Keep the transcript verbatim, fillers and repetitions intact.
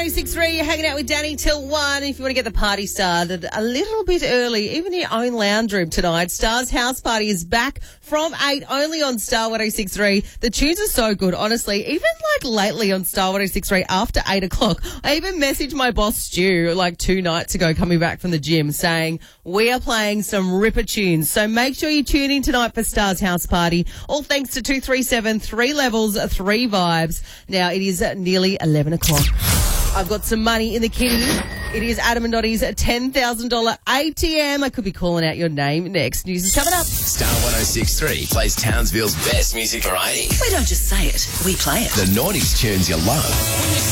six three, you're hanging out with Danny till one. If you want to get the party started a little bit early, even in your own lounge room tonight, Star's House Party is back from eight, only on Star one oh six three. The tunes are so good, honestly. Even like lately on Star one oh six three after eight o'clock, I even messaged my boss Stu like two nights ago coming back from the gym saying, we are playing some ripper tunes. So make sure you tune in tonight for Star's House Party. All thanks to two three seven, three levels, three vibes. Now it is nearly eleven o'clock. I've got some money in the kitty. It is Adam and Dottie's ten thousand dollars A T M. I could be calling out your name next. News is coming up. Star one oh six three plays Townsville's best music variety. We don't just say it, we play it. The noughties tunes you love.